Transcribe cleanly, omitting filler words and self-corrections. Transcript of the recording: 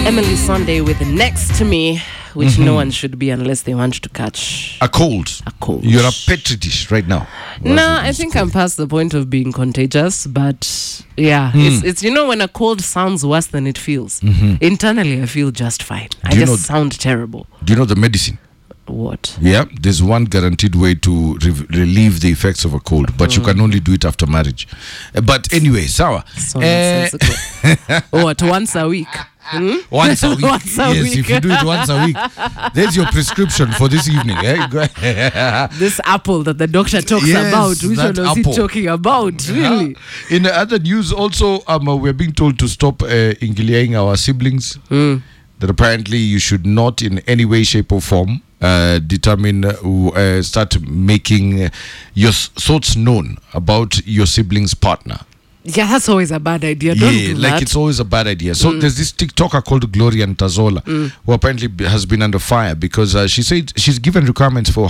Emily Sunday with Next to Me, which no one should be unless they want to catch a cold. You're a petri dish right now. No, I think I'm past the point of being contagious, but yeah, it's when a cold sounds worse than it feels. Internally, I feel just fine. I just sound terrible. Do you know the medicine? What? Yeah, there's one guaranteed way to relieve the effects of a cold, but you can only do it after marriage. But anyway, Sawa. So what, once a week? Once a week. Once a week. If you do it once a week, there's your prescription for this evening. This apple that the doctor talks about. Which one was he talking about? Really? In the other news, also, we're being told to stop ingiliating our siblings. That apparently you should not, in any way, shape, or form, start making your thoughts known about your sibling's partner. Yeah, that's always a bad idea. Don't do that. It's always a bad idea. So there's this TikToker called Gloria Ntazola who apparently has been under fire because she said she's given requirements for